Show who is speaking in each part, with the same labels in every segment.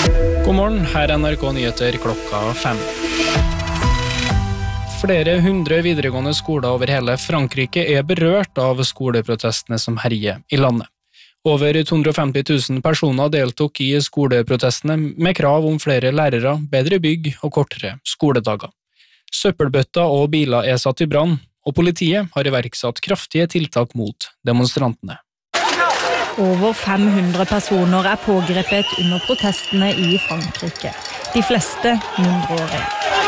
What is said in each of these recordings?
Speaker 1: God morgen, her NRK Nyheter klokka 5. Flere hundre videregående skoler over hele Frankrike berørt av skoleprotestene som herjer i landet. Over 250 000 personer deltok i skoleprotestene med krav om flere lærere, bedre bygg og kortere skoledager. Søppelbøtter og biler satt i brann, og politiet har iverksatt kraftige tiltak mot demonstrantene.
Speaker 2: Over 500 personer pågrepet under protestene i Frankrike. De fleste mindreårige.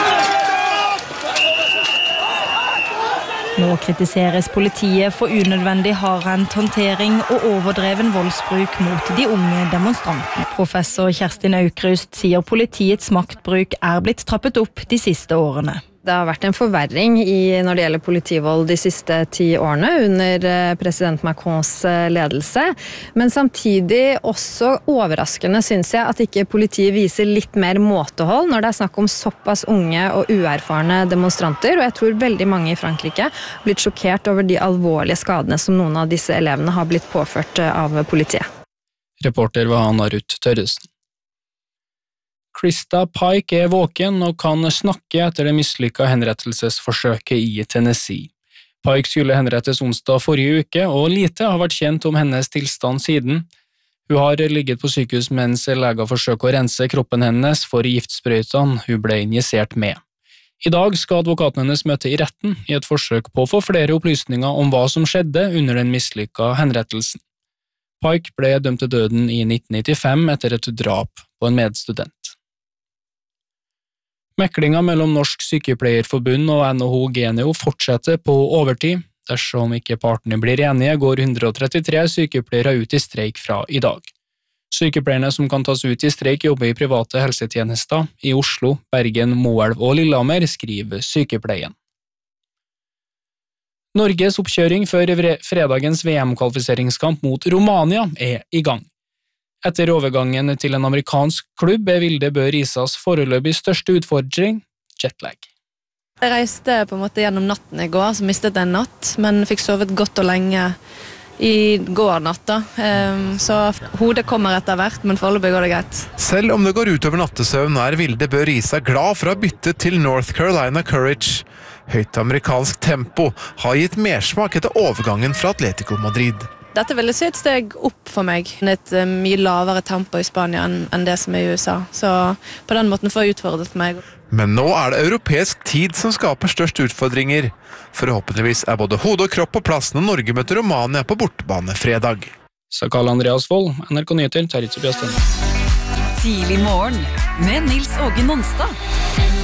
Speaker 2: Nå kritiseres politiet for unødvendig hardhendt håndtering og overdreven voldsbruk mot de unge demonstrantene. Professor Kerstin Aukrust sier politiets maktbruk blitt trappet opp de siste årene.
Speaker 3: Det har vært en forverring når det gjelder politivold de siste 10 årene under president Macrons ledelse, men samtidig også overraskende synes jeg at ikke politiet viser litt mer måtehold når det snakk om såpass unge og uerfarne demonstranter, og jeg tror veldig mange i Frankrike har blitt sjokkert over de alvorlige skadene som noen av disse elevene har blitt påført av politiet.
Speaker 1: Reporter var Anna Ruth Tørresen. Krista Pike våken og kan snakke etter det mislykka henrettelsesforsøket i Tennessee. Pike skulle henrettes onsdag forrige uke, og lite har vært kjent om hennes tilstand siden. Hun har ligget på sykehus mens leger forsøker å rense kroppen hennes for giftsprøytene hun ble injisert med. I dag skal advokaten hennes møte i retten i et forsøk på å få flere opplysninger om hva som skjedde under den mislykka henrettelsen. Pike ble dømt til døden i 1995 etter et drap på en medstudent. Meklinga mellom Norsk Sykepleierforbund og NHO Genio fortsetter på overtid. Dersom ikke partene blir enige, går 133 sykepleiere ut i streik fra i dag. Sykepleierne som kan tas ut i streik jobber i private helsetjenester i Oslo, Bergen, Moelv og Lillehammer, skriver Sykepleien. Norges oppkjøring før fredagens VM-kvalifiseringskamp mot Romania i gang. Etter overgangen til en amerikansk klubb Vilde Bø Risas foreløpig største utfordring, jetlag.
Speaker 4: Jeg reiste på en måte gjennom natten i går, så mistet jeg en natt, men fikk sovet godt og lenge i går natta. Så hodet kommer etter hvert, men foreløpig går det greit.
Speaker 5: Selv om det går utover nattesøvn, Vilde Bø Risa glad for å ha byttet til North Carolina Courage. Høyt amerikansk tempo har gitt mersmak etter overgangen fra Atletico Madrid.
Speaker 4: Dette vil jeg si et steg opp for meg. Et mye lavere tempo i Spania enn det som i USA. Så på den måten får jeg utfordret meg.
Speaker 5: Men nå det europeisk tid som skaper størst utfordringer. Forhåpentligvis både hode og kropp på plass når Norge møter Romania på bortebane fredag.
Speaker 1: Så Karl Andreas Vold, NRK Nyheter, Territse Bjørsten.
Speaker 6: Tidlig morgen med Nils Åge Nonstad.